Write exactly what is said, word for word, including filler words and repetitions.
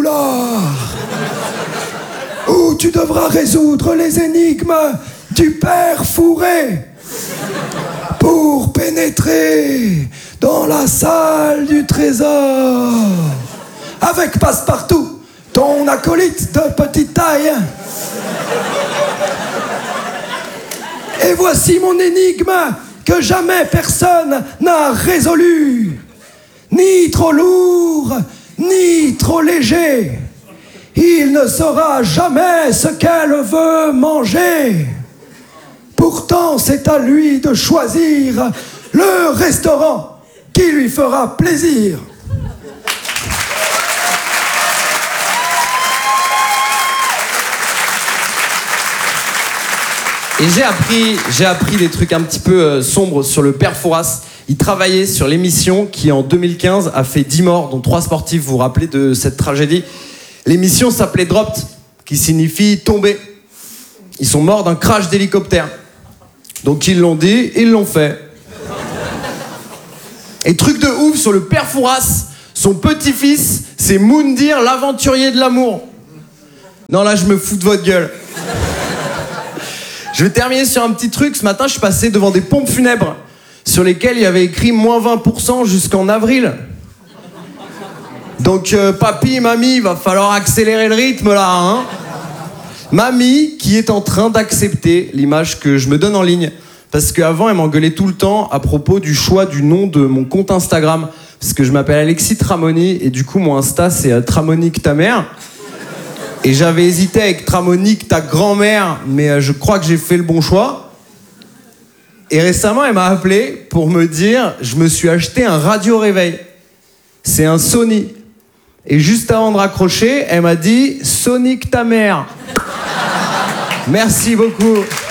couloir où tu devras résoudre les énigmes du père fourré pour pénétrer dans la salle du trésor avec Passepartout, ton acolyte de petite taille. Et voici mon énigme que jamais personne n'a résolue. Ni trop lourd, ni trop léger. Il ne saura jamais ce qu'elle veut manger. Pourtant, c'est à lui de choisir le restaurant qui lui fera plaisir. Et j'ai appris, j'ai appris des trucs un petit peu euh, sombres sur le père Fouras. Il travaillait sur l'émission qui, en deux mille quinze, a fait dix morts, dont trois sportifs. Vous vous rappelez de cette tragédie? L'émission s'appelait Dropped, qui signifie tomber. Ils sont morts d'un crash d'hélicoptère. Donc ils l'ont dit, ils l'ont fait. Et truc de ouf sur le père Fouras, son petit-fils, c'est Moundir, l'aventurier de l'amour. Non, là, je me fous de votre gueule. Je vais terminer sur un petit truc. Ce matin, je suis passé devant des pompes funèbres sur lesquelles il y avait écrit moins vingt pour cent jusqu'en avril. Donc, euh, papy, mamie, il va falloir accélérer le rythme là, hein. Mamie qui est en train d'accepter l'image que je me donne en ligne. Parce qu'avant, elle m'engueulait tout le temps à propos du choix du nom de mon compte Instagram. Parce que je m'appelle Alexis Tramoni et du coup, mon Insta, c'est euh, Tramonique ta mère. Et j'avais hésité avec Tramonique ta grand-mère, mais euh, je crois que j'ai fait le bon choix. Et récemment, elle m'a appelé pour me dire « Je me suis acheté un radio-réveil. C'est un Sony. » Et juste avant de raccrocher, elle m'a dit « Sonic ta mère. » Merci beaucoup.